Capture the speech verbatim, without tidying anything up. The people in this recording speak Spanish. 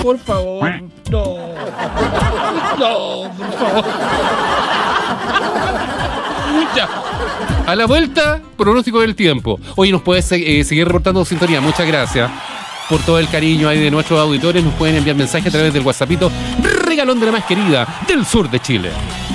Por favor. No. No, por favor. Ya. A la vuelta, pronóstico del tiempo. Oye, nos puedes eh, seguir reportando sintonía. Muchas gracias por todo el cariño ahí de nuestros auditores. Nos pueden enviar mensajes a través del WhatsAppito regalón de la más querida del sur de Chile.